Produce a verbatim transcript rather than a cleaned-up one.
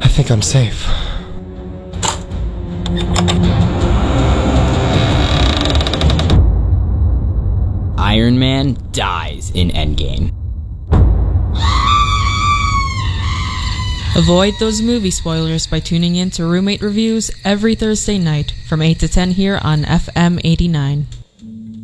think I'm safe. Iron Man dies in Endgame. Avoid those movie spoilers by tuning in to Roommate Reviews every Thursday night from eight to ten here on F M eighty-nine.